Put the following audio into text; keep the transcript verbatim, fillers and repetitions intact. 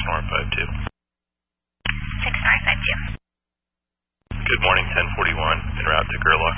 Storm five two. six nine five two. Good morning, ten forty-one, en route to Gerlach